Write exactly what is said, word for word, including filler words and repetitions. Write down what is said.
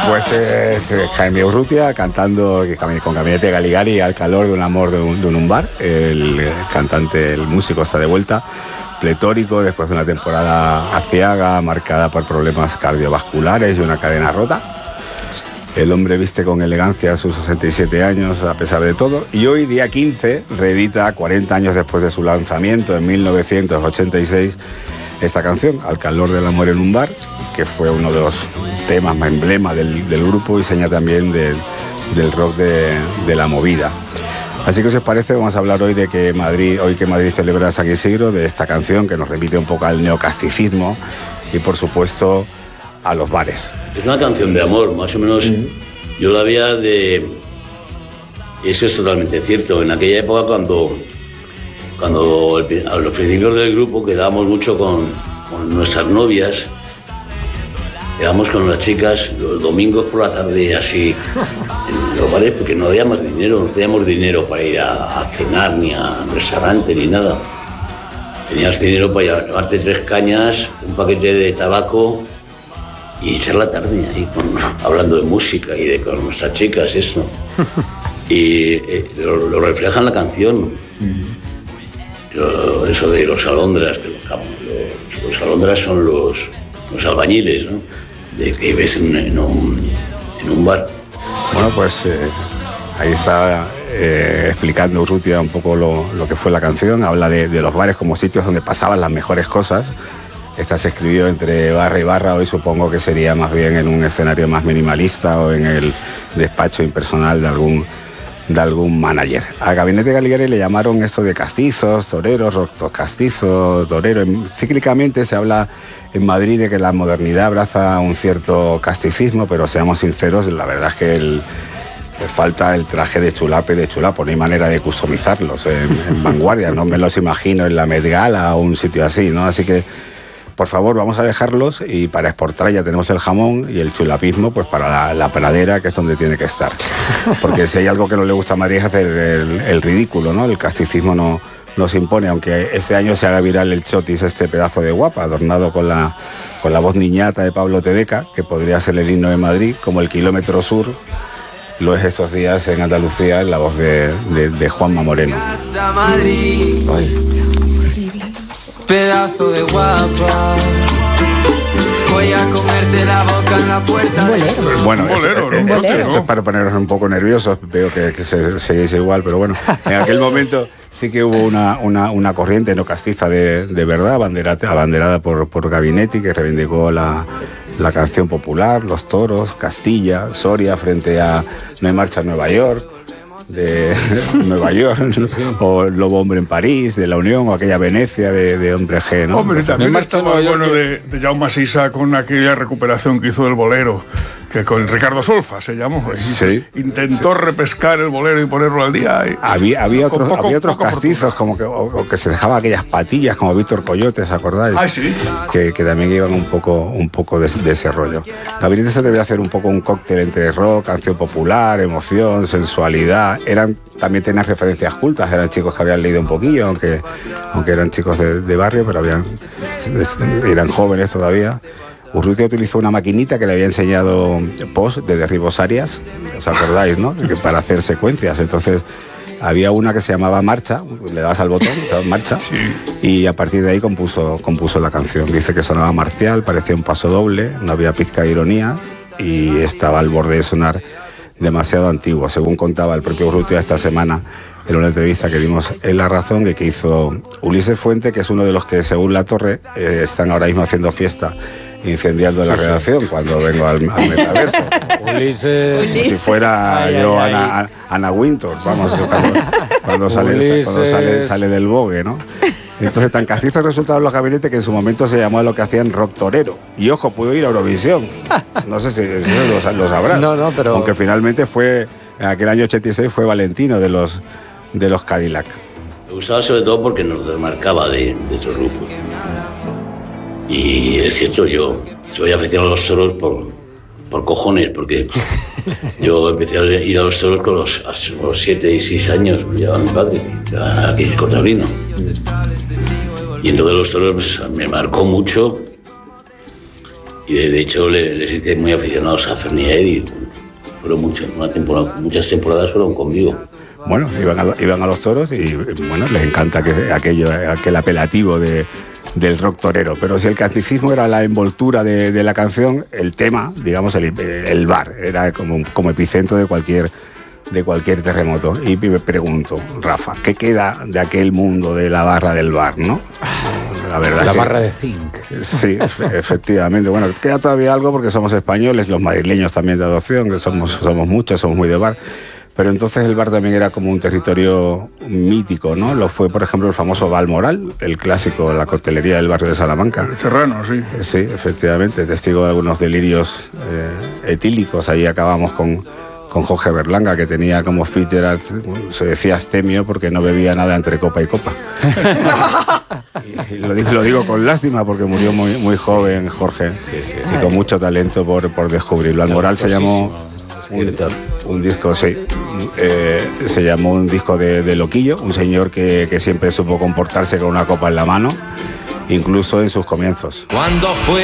Pues es eh, Jaime Urrutia cantando con Gabinete Galigari al calor de un amor de un, de un bar. El, el cantante, el músico está de vuelta, pletórico, después de una temporada aciaga, marcada por problemas cardiovasculares y una cadena rota. El hombre viste con elegancia a sus sesenta y siete años, a pesar de todo, y hoy, día quince, reedita, cuarenta años después de su lanzamiento, en mil novecientos ochenta y seis, esta canción, Al calor del amor en un bar, que fue uno de los temas más emblema del, del grupo y seña también del, del rock de, de la movida. Así que, si os parece, vamos a hablar hoy de que Madrid, hoy que Madrid celebra San Isidro, de esta canción que nos remite un poco al neocasticismo y, por supuesto, a los bares. Es una canción de amor, más o menos. Mm. Yo la veía de... Eso es totalmente cierto. En aquella época, cuando, cuando a los principios del grupo quedábamos mucho con, con nuestras novias, quedábamos con las chicas los domingos por la tarde, así, en los bares, porque no había más dinero, no teníamos dinero para ir a, a cenar, ni a un restaurante, ni nada. Tenías dinero para llevarte tres cañas, un paquete de tabaco y echar la tarde ahí con, hablando de música y de con nuestras chicas, eso. Y eh, lo, lo refleja en la canción. Lo, eso de los alondras, que los, los, los alondras son los, los albañiles, ¿no? De que ves en, en, un, en un bar. Bueno, pues eh, ahí está eh, explicando Urrutia un poco lo, lo que fue la canción. Habla de, de los bares como sitios donde pasaban las mejores cosas. Esta se escribió entre barra y barra, hoy supongo que sería más bien en un escenario más minimalista o en el despacho impersonal de algún, de algún manager. A Gabinete Galigari le llamaron esto de castizos, toreros, rock castizo, torero. Cíclicamente se habla en Madrid de que la modernidad abraza un cierto casticismo, pero seamos sinceros, la verdad es que el, falta el traje de chulape de chulapo, no hay manera de customizarlos en, en vanguardia, no me los imagino en la Met Gala o un sitio así, ¿no? Así que, por favor, vamos a dejarlos, y para exportar ya tenemos el jamón y el chulapismo, pues para la, la pradera, que es donde tiene que estar. Porque si hay algo que no le gusta a Madrid es hacer el, el ridículo, ¿no? El casticismo no nos impone, aunque este año se haga viral el chotis, este pedazo de guapa, adornado con la, con la voz niñata de Pablo Tedeca, que podría ser el himno de Madrid, como el kilómetro sur lo es estos días en Andalucía, en la voz de, de, de Juanma Moreno. Ay. Pedazo de guapa, voy a comerte la boca en la puerta. Bueno, un bolero, es, un es, bolero. Esto es para poneros un poco nerviosos, veo que, que se, seguís igual, pero bueno, en aquel momento sí que hubo una, una, una corriente no castiza de, de verdad, abanderada, abanderada por, por Gabinetti, que reivindicó la, la canción popular, los toros, Castilla, Soria, frente a No hay marcha en Nueva York, de Nueva York, sí. O Lobo Hombre en París, de La Unión, o aquella Venecia de, de Hombre G, ¿no? Hombre, también estaba bueno de, de Jaume Sisa con aquella recuperación que hizo del bolero, que con Ricardo Solfa se llamó. Sí. Intentó sí. repescar el bolero y ponerlo al día. Y había, había otros, poco, había otros poco castizos, como que, o, o que se dejaban aquellas patillas, como Víctor Coyote, ¿os acordáis? Ah, sí. Que, que también iban un poco, un poco de, de ese rollo. Gabinete se debía hacer un poco un cóctel entre rock, canción popular, emoción, sensualidad. Eran, también tenían referencias cultas, eran chicos que habían leído un poquillo, aunque, aunque eran chicos de, de barrio, pero habían, eran jóvenes todavía. Urrutia utilizó una maquinita que le había enseñado Post de Derribos Arias, ¿os acordáis, no? Que para hacer secuencias. Entonces había una que se llamaba Marcha, le dabas al botón, Marcha, sí. Y a partir de ahí compuso, compuso la canción. Dice que sonaba marcial, parecía un paso doble, no había pizca de ironía y estaba al borde de sonar demasiado antiguo, según contaba el propio Urrutia esta semana en una entrevista que dimos en La Razón, y que hizo Ulises Fuente, que es uno de los que, según La Torre, eh, están ahora mismo haciendo fiesta, incendiando sí, la sí. redacción cuando vengo al, al metaverso. Ulises. Como si fuera ay, yo ay, Ana, ay. Ana Wintour, vamos, cuando, cuando, sale, cuando sale, sale del Vogue, ¿no? Entonces, tan castizos resultaron los Gabinetes que en su momento se llamó a lo que hacían rock torero. Y ojo, pudo ir a Eurovisión. No sé si lo, lo sabrás. No, no, pero... Aunque finalmente fue, en aquel año ochenta y seis, fue Valentino de los, de los Cadillac. Me gustaba sobre todo porque nos desmarcaba de, de otro grupo. Y es cierto, yo soy aficionado a los toros por, por cojones, porque yo empecé a ir a los toros con los, a los siete y seis años, me llevaba mi padre, aquí en Cortablino. Y entonces los toros pues, me marcó mucho y de, de hecho les, les hice muy aficionados a Fernier y fueron muchas, una temporada, muchas temporadas fueron conmigo. Bueno, iban a, iban a los toros y bueno, les encanta que, aquello, aquel apelativo de, del rock torero. Pero si el casticismo era la envoltura de, de la canción, el tema, digamos, el, el bar, era como, como epicentro de cualquier, de cualquier terremoto. Y me pregunto, Rafa, ¿qué queda de aquel mundo de la barra del bar, no? La verdad la que, barra de zinc. Sí, efectivamente. Bueno, queda todavía algo porque somos españoles, los madrileños también de adopción, que somos, somos muchos, somos muy de bar. Pero entonces el bar también era como un territorio mítico, ¿no? Lo fue, por ejemplo, el famoso Balmoral, el clásico, la coctelería del barrio de Salamanca. Serrano, sí. Sí, efectivamente, testigo de algunos delirios eh, etílicos. Ahí acabamos con, con Jorge Berlanga, que tenía como Fitzgerald, se decía astemio porque no bebía nada entre copa y copa. Y lo digo, lo digo con lástima porque murió muy, muy joven Jorge, sí, sí, sí. Y con mucho talento por, por descubrirlo. Balmoral se llamó... Un, un disco, sí, eh, se llamó un disco de, de loquillo, un señor que, que siempre supo comportarse con una copa en la mano, incluso en sus comienzos. Cuando fue